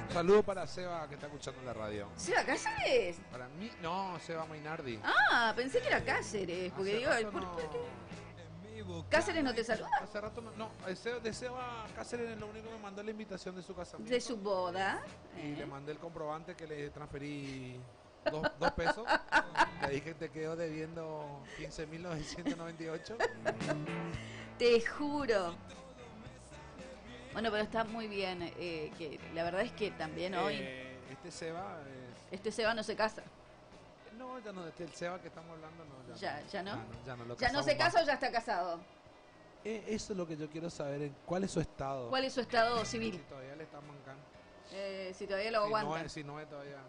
Un saludo para Seba que está escuchando la radio. ¿Seba Cáceres? Para mí, no, Seba Mainardi. Ah, pensé que era Cáceres, porque Hace digo, rato ¿por no- qué? ¿Cáceres no te saluda? Hace rato no, de Seba Cáceres es lo único que me mandó la invitación de su casamiento. De su boda. Y le mandé el comprobante que le transferí 2 pesos. Le dije que te quedo debiendo 15.998. Te juro. Bueno, pero está muy bien. Que la verdad es que también hoy Este Seba este Seba no se casa. no, ya no, el Seba que estamos hablando no. Ya no. Ya no lo ¿Ya no casamos se más. casa o ya está casado? Eso es lo que yo quiero saber, ¿cuál es su estado? ¿Cuál es su estado Si civil? todavía le está mancando. Si todavía lo aguanta. Si no es todavía.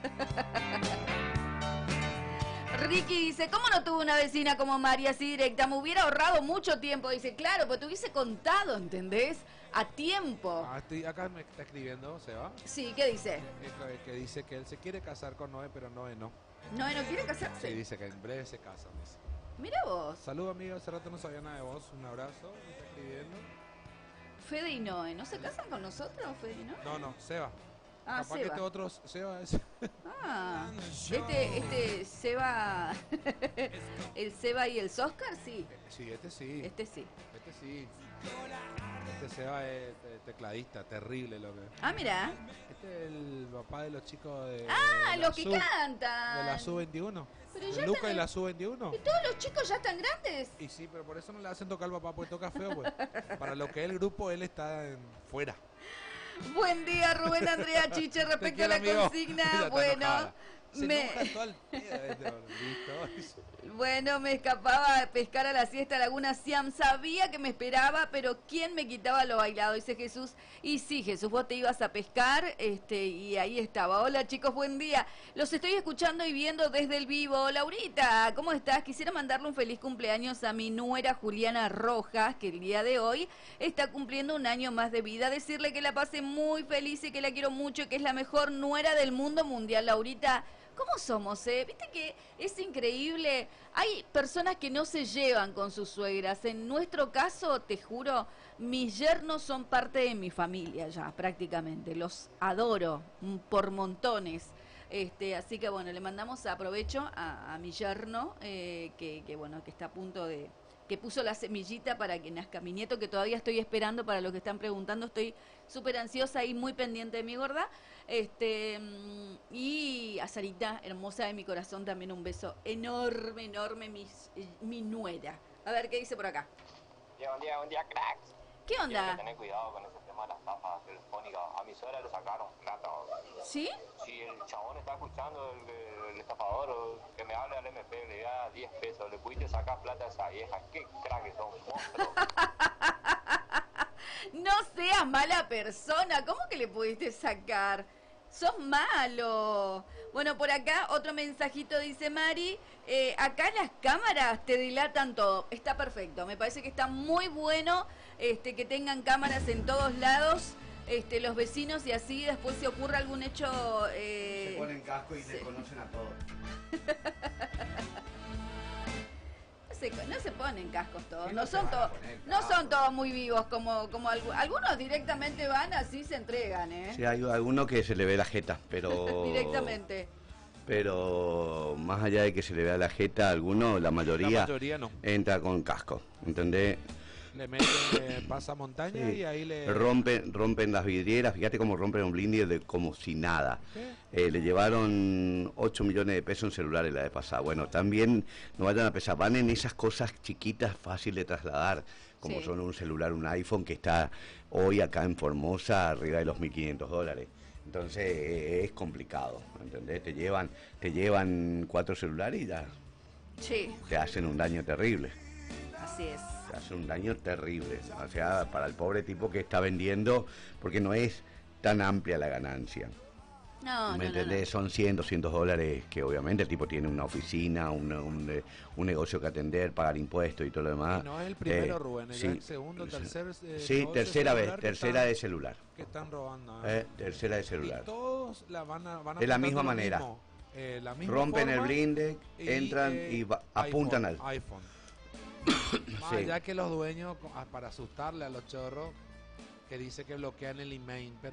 Ricky dice, ¿cómo no tuve una vecina como María así directa? Me hubiera ahorrado mucho tiempo. Dice, claro, pero te hubiese contado, ¿entendés? A tiempo. Acá me está escribiendo Seba, Sí, ¿qué dice? que dice que él se quiere casar con Noé, pero Noé no. No quiere Sí, casarse. dice que en breve se casa. Dice. Mira vos, Saludos amigos, hace rato no sabía nada de vos, un abrazo, me está escribiendo. Fede y Noé, ¿no se casan con nosotros, Fede y Noé? No, Seba. Ah, Capaz que Seba. este otro Seba es. Ah, este Seba, el Seba y el Soscar, sí. Sí, este sí. Este sí. Este sí. Este Seba es tecladista, terrible lo que. Ah, mira. Este es el papá de los chicos de. Ah, de la los que Sub- cantan. De la Sub-21. Pero ya Luca están y en- la Sub-21. ¿Y todos los chicos ya están grandes? Y sí, pero por eso no le hacen tocar al papá, porque toca feo, pues. Para lo que es el grupo, él está fuera. Buen día, Rubén Andrea Chiche, respecto a quiero, la amigo. Ya consigna. está Bueno, enojada. Se me... enoja todo al pedo, listo. Bueno, me escapaba a pescar a la siesta Laguna Siam. Sabía que me esperaba, pero ¿quién me quitaba lo bailado? Dice Jesús. Y sí, Jesús, vos te ibas a pescar, y ahí estaba. Hola, chicos, buen día. Los estoy escuchando y viendo desde el vivo. Laurita, ¿cómo estás? Quisiera mandarle un feliz cumpleaños a mi nuera Juliana Rojas, que el día de hoy está cumpliendo un año más de vida. Decirle que la pase muy feliz y que la quiero mucho y que es la mejor nuera del mundo mundial. Laurita, ¿cómo somos, Viste que es increíble. Hay personas que no se llevan con sus suegras. En nuestro caso, te juro, mis yernos son parte de mi familia ya, prácticamente. Los adoro por montones. Así que bueno, le mandamos aprovecho a mi yerno, que bueno, que está a punto de... que puso la semillita para que nazca mi nieto, que todavía estoy esperando. Para los que están preguntando, estoy súper ansiosa y muy pendiente de mi gorda. Y a Sarita, hermosa de mi corazón, también un beso enorme, mi nuera. A ver, ¿qué dice por acá? Buen día, cracks. ¿Qué Hay que onda? tener cuidado con ese tema de las estafas telefónicas. A mi suegra le sacaron plata. ¿Sí? Si el chabón está escuchando el estafador, o que me hable al MP, le da 10 pesos, le pudiste sacar plata a esa vieja. Qué crack que son, monstruos. No seas mala persona. ¿Cómo que le pudiste sacar? Sos malo. Bueno, por acá otro mensajito dice Mari. Acá las cámaras te dilatan todo. Está perfecto. Me parece que está muy bueno que tengan cámaras en todos lados. Los vecinos, y así después si ocurre algún hecho... Se ponen casco y se conocen a todos. No se ponen cascos todos, ¿Qué no no se son van a todos, poner no son cascos? todos muy vivos como algunos directamente van así, se entregan, Sí, hay alguno que se le ve la jeta, pero... directamente. Pero más allá de que se le vea la jeta, alguno, la mayoría No. entra con casco, ¿entendés? Le meten pasamontaña Sí. y ahí le. Rompen las vidrieras, fíjate cómo rompen un blindie de como si nada. Le llevaron 8 millones de pesos en celulares la vez pasada. Bueno, también no vayan a pesar, van en esas cosas chiquitas, fácil de trasladar, como Sí. son un celular, un iPhone que está hoy acá en Formosa arriba de los $1.500. Entonces es complicado, ¿entendés? Te llevan 4 celulares y ya Sí, te hacen un daño terrible. así es. Te hacen un daño terrible. O sea, para el pobre tipo que está vendiendo, porque no es tan amplia la ganancia. No, ¿Me no, no, entendés? Son $100, $200 que obviamente el tipo tiene una oficina, un negocio que atender, pagar impuestos y todo lo demás. Y no es el primero, Rubén, es sí. el segundo, tercer. Sí, negocio tercera vez, celular que tercera están- de celular. Que están robando. Tercera de celular. Y todos la van a De la apuntando misma lo manera. mismo, la misma Rompen el forma blinde, entran y apuntan al... iPhone. Más Sí. allá que los dueños, para asustarle a los chorros, que dice que bloquean el email, pero